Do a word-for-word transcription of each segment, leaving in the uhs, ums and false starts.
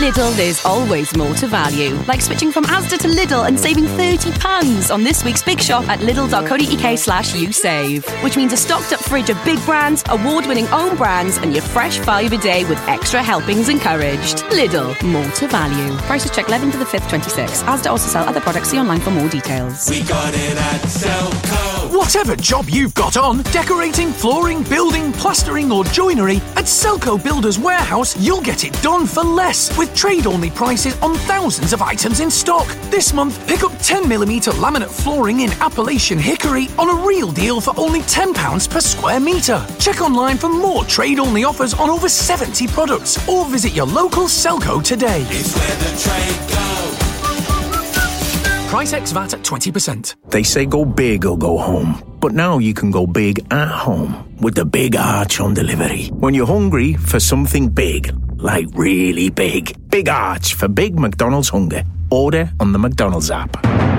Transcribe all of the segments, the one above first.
Lidl, there's always more to value. Like switching from Asda to Lidl and saving thirty pounds on this week's Big Shop at lidl.co.uk slash you save. Which means a stocked up fridge of big brands, award-winning own brands, and your fresh five a day with extra helpings encouraged. Lidl, more to value. Prices check eleventh to the fifth, twenty-six. Asda also sell other products. See online for more details. We got it at Selco. Whatever job you've got on, decorating, flooring, building, plastering or joinery, at Selco Builders Warehouse you'll get it done for less with trade-only prices on thousands of items in stock. This month, pick up ten millimetre laminate flooring in Appalachian Hickory on a real deal for only ten pounds per square metre. Check online for more trade-only offers on over seventy products or visit your local Selco today. It's where the trade goes. Price ex V A T at twenty percent. They say go big or go home. But now you can go big at home with the Big Arch on delivery. When you're hungry for something big, like really big, Big Arch for big McDonald's hunger. Order on the McDonald's app.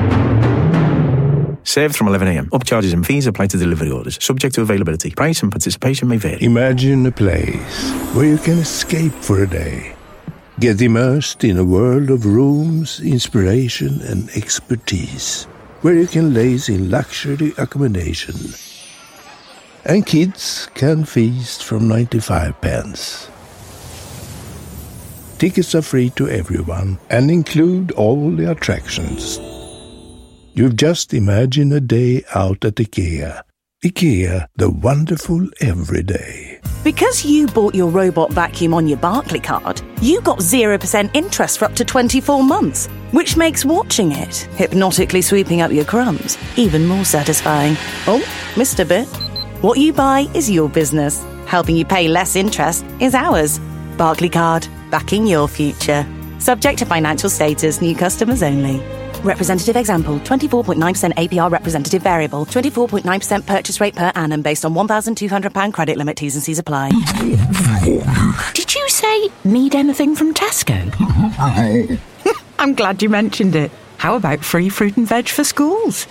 Served from eleven a.m. Upcharges and fees apply to delivery orders. Subject to availability. Price and participation may vary. Imagine a place where you can escape for a day. Get immersed in a world of rooms, inspiration and expertise. Where you can laze in luxury accommodation. And kids can feast from ninety-five pence. Tickets are free to everyone and include all the attractions. You've just imagined a day out at IKEA. IKEA, the wonderful everyday. Because you bought your robot vacuum on your Barclaycard, you got zero percent interest for up to twenty-four months, which makes watching it, hypnotically sweeping up your crumbs, even more satisfying. Oh, missed a bit. What you buy is your business. Helping you pay less interest is ours. Barclaycard, backing your future. Subject to financial status, new customers only. Representative example, twenty-four point nine percent A P R representative variable, twenty-four point nine percent purchase rate per annum based on one thousand two hundred pounds credit limit. T's and C's apply. Did you say need anything from Tesco? I'm glad you mentioned it. How about free fruit and veg for schools?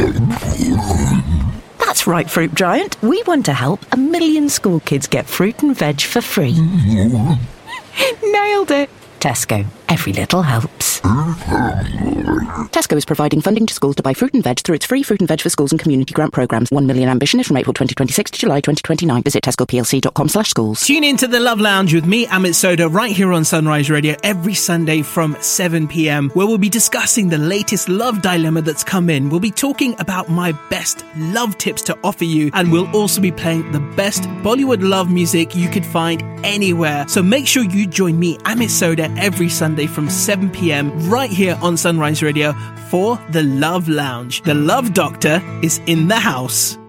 That's right, Fruit Giant. We want to help a million school kids get fruit and veg for free. Nailed it. Tesco. Every little helps. Tesco is providing funding to schools to buy fruit and veg through its free Fruit and Veg for Schools and community grant programmes. One million ambition is from April twenty twenty-six to July twenty twenty-nine. Visit tesco p l c dot com slash schools. Tune in to the Love Lounge with me, Amit Soda, right here on Sunrise Radio every Sunday from seven p.m, where we'll be discussing the latest love dilemma that's come in. We'll be talking about my best love tips to offer you, and we'll also be playing the best Bollywood love music you could find anywhere. So make sure you join me, Amit Soda, every Sunday from seven p.m. right here on Sunrise Radio for the Love Lounge. The Love Doctor is in the house.